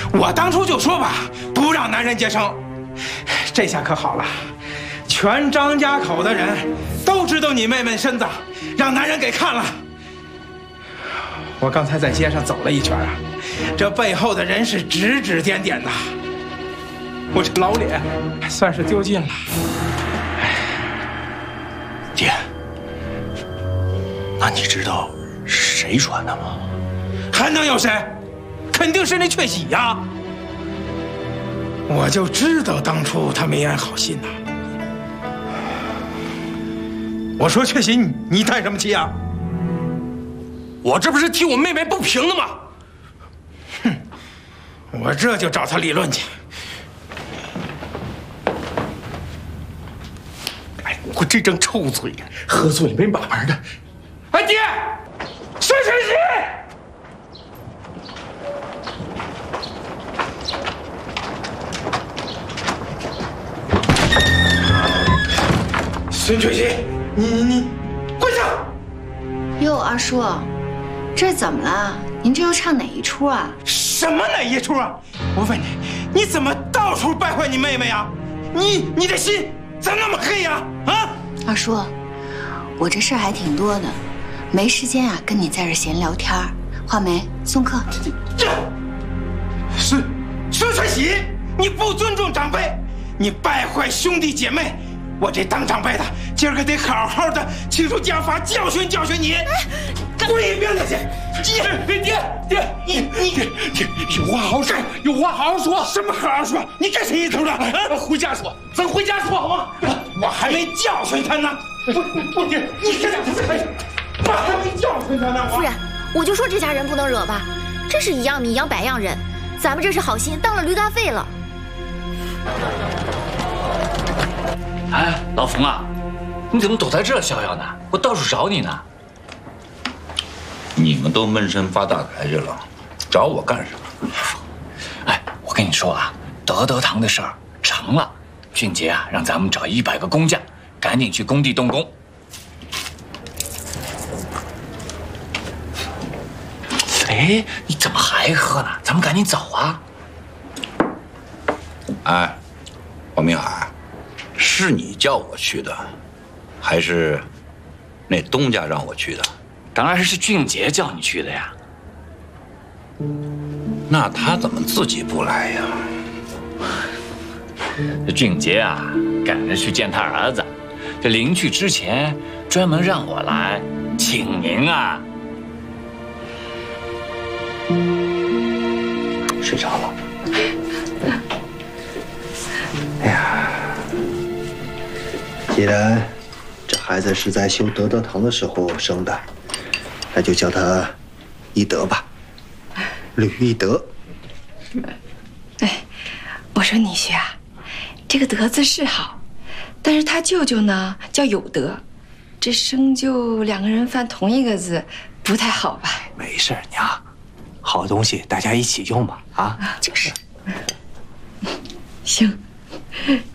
我当初就说吧，不让男人结生。这下可好了，全张家口的人都知道你妹妹身子让男人给看了。我刚才在街上走了一圈啊，这背后的人是指指点点的，我这老脸算是丢尽了。 爹，那你知道是谁传的吗？ 还能有谁？肯定是那雀喜呀！我就知道当初他没安好心呐。我说雀喜，你叹什么气啊？ 我这不是替我妹妹不平的吗？ 哼，我这就找他理论去。 哎，我这张臭嘴呀，喝醉了没把门的。 哎，爹，孙雀喜！孙雀喜，你跪下！ 哟，二叔，这怎么了？您这又唱哪一出啊？ 什么哪一出啊？我问你，你怎么到处败坏你妹妹呀？你的心咋那么黑呀？啊！ 二叔，我这事儿还挺多的，没时间啊跟你在这闲聊天儿。画眉，送客。 孙雀喜，你不尊重长辈，你败坏兄弟姐妹。我这当长辈的，今儿个得好好的请出家法教训教训你。跪一边子去！爹，你有话好好说，有话好好说。 什么好好说？你干谁一头的？啊， 回家说，咱回家说好吗？ 我还没教训他呢。不，爹，你这两天，我还没教训他呢。 夫人，我就说这家人不能惹吧，真是一样米养百样人。咱们这是好心当了驴肝肺了。 哎，老冯啊，你怎么躲在这儿逍遥呢？我到处找你呢。 你们都闷声发大财去了，找我干什么？ 哎，我跟你说啊，德堂的事儿成了，俊杰啊，让咱们找100个工匠，赶紧去工地动工。哎，你怎么还喝呢？咱们赶紧走啊！ 哎，王明海，是你叫我去的，还是那东家让我去的？ 当然是俊杰叫你去的呀。 那他怎么自己不来呀？ 这俊杰啊，赶着去见他儿子，这临去之前专门让我来请您啊。睡着了。 哎呀，既然这孩子是在修德堂的时候生的，那就叫他一德吧，吕一德。 哎，我说你婿啊，这个德字是好，但是他舅舅呢叫有德，这生就2个人犯同一个字，不太好吧？ 没事，娘，好东西大家一起用吧。啊， 就是。行。